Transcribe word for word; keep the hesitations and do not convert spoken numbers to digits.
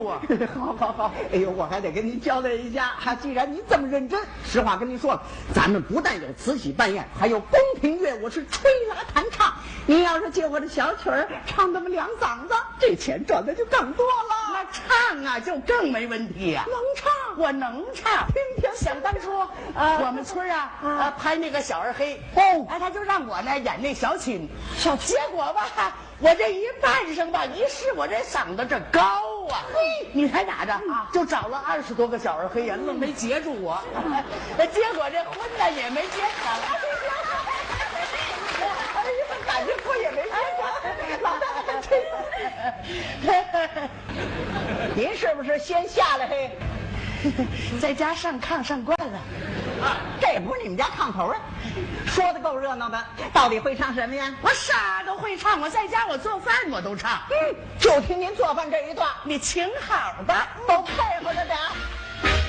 好好好，哎呦，我还得跟你交代一下哈。既然你这么认真，实话跟你说了，咱们不但有慈禧办宴，还有宫廷乐舞是吹拉弹唱。你要是借我的小曲儿唱那么两嗓子，这钱赚的就更多了。 那唱啊，就更没问题呀、啊。 能唱， 我能唱。 听听， 想当初， 啊， 我们村啊，啊、呃，拍那个小二黑， 哦， 哎，他就让我呢演那小青， 小结果吧。我这一半声吧，一试我这嗓子这高啊！嘿，你猜咋着啊？就找了二十多个小二黑人，愣没截住我。结果这婚呢也没结成。 哎呀，感情婚也没结成。老大，您是不是先下来嘿？ 在家上炕上惯了。 这不是你们家炕头啊？说的够热闹的，到底会唱什么呀？ 我啥都会唱，我在家我做饭我都唱。 嗯，就听您做饭这一段， 你请好吧。 都